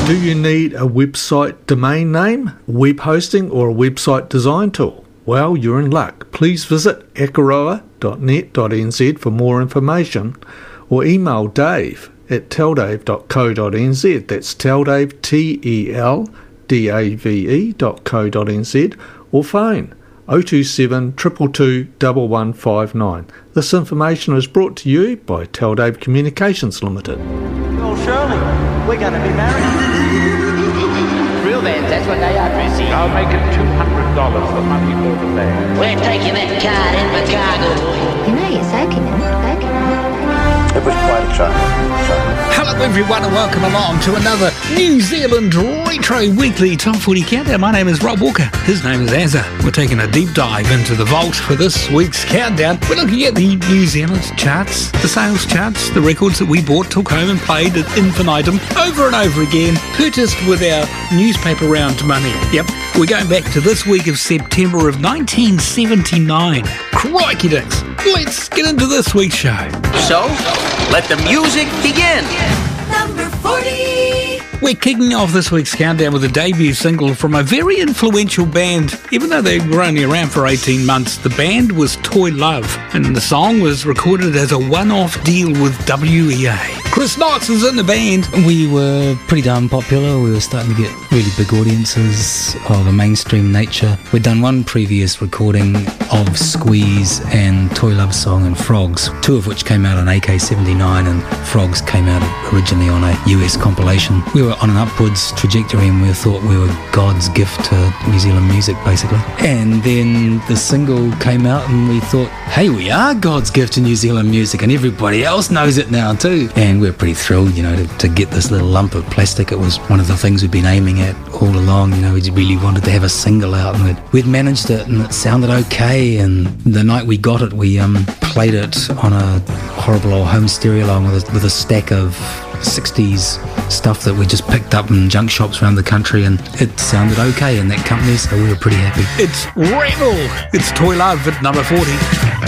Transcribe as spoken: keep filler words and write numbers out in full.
Do you need a website domain name, web hosting, or a website design tool? Well, you're in luck. Please visit akaroa dot net dot n z for more information, or email Dave at teldave dot co dot n z. That's teldave, T E L D A V E dot co dot n z, or phone oh two seven, two two two, one one five nine. This information is brought to you by Teldave Communications Limited. Well, Shirley, we're going to be married. Real bands, that's what they are, Chrissy. I'll make it two hundred dollars for money for the band. We're taking that card in for cargo. You know you're soaking in it, soaking in it. It was quite exciting. Hello everyone and welcome along to another New Zealand Retro Weekly Top forty Countdown. My name is Rob Walker, his name is Azza. We're taking a deep dive into the vault for this week's countdown. We're looking at the New Zealand charts, the sales charts, the records that we bought, took home and played at infinitum over and over again, purchased with our newspaper round money. Yep, we're going back to this week of September of nineteen seventy-nine. Crikey dicks, let's get into this week's show. So, let the music begin. Number forty. We're kicking off this week's countdown with a debut single from a very influential band. Even though they were only around for eighteen months, the band was Toy Love, and the song was recorded as a one-off deal with W E A. Chris Knotts is in the band. We were pretty darn popular. We were starting to get really big audiences of a mainstream nature. We'd done one previous recording of Squeeze and Toy Love's song and Frogs, two of which came out on A K seventy-nine, and Frogs came out originally on a U S compilation. We were on an upwards trajectory and we thought we were God's gift to New Zealand music, basically. And then the single came out and we thought, hey, we are God's gift to New Zealand music and everybody else knows it now too. And we're pretty thrilled, you know, to, to get this little lump of plastic. It was one of the things we'd been aiming at all along. You know, we really wanted to have a single out, and we'd, we'd managed it and it sounded okay. And the night we got it, we um, played it on a horrible old home stereo along with a, with a stack of sixties stuff that we just picked up in junk shops around the country, and it sounded okay in that company, so we were pretty happy. It's Rebel. It's Toy Love at number forty.